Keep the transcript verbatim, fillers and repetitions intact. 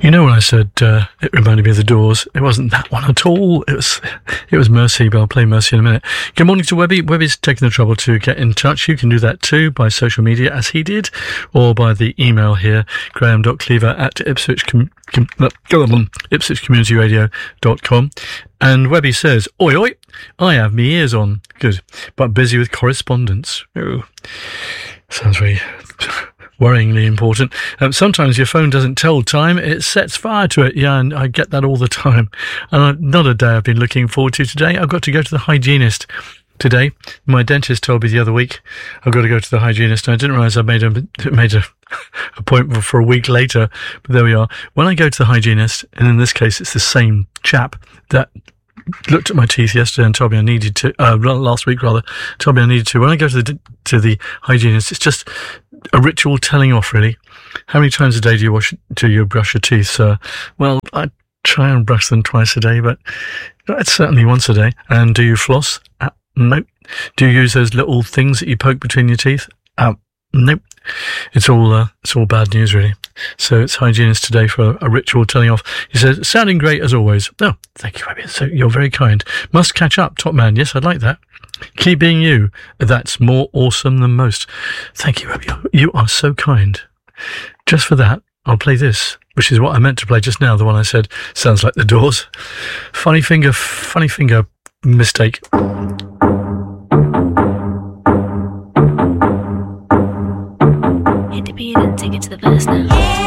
You know when I said uh, it reminded me of The Doors, it wasn't that one at all. It was it was Mercy, but I'll play Mercy in a minute. Good morning to Webby. Webby's taken the trouble to get in touch. You can do that too by social media, as he did, or by the email here, graham dot cleaver at Ipswich, com- com- uh, ipswich community radio dot com. And Webby says, oi oi, I have me ears on. Good, but busy with correspondence. Oh, sounds very worryingly important. Um, sometimes your phone doesn't tell time, it sets fire to it. Yeah, and I get that all the time. And I, not a day I've been looking forward to today. I've got to go to the hygienist today. My dentist told me the other week I've got to go to the hygienist, and I didn't realise I made a made a appointment for a week later. But there we are. When I go to the hygienist, and in this case it's the same chap that looked at my teeth yesterday and told me I needed to, uh, last week rather, told me I needed to. When I go to the to the hygienist, it's just a ritual telling off, really. How many times a day do you wash, do you brush your teeth, sir? Well, I try and brush them twice a day, but it's certainly once a day. And do you floss? Uh, nope. Do you use those little things that you poke between your teeth? Uh, nope. It's all, uh, it's all bad news, really. So it's hygienist today for a, a ritual telling off. He says, sounding great as always. Oh, thank you, Webby. So you're very kind. Must catch up, top man. Yes, I'd like that. Keep being you. That's more awesome than most. Thank you, Webby. You are so kind. Just for that, I'll play this, which is what I meant to play just now, the one I said sounds like The Doors. Funny finger, funny finger mistake. Hit the beat and take it to the verse now.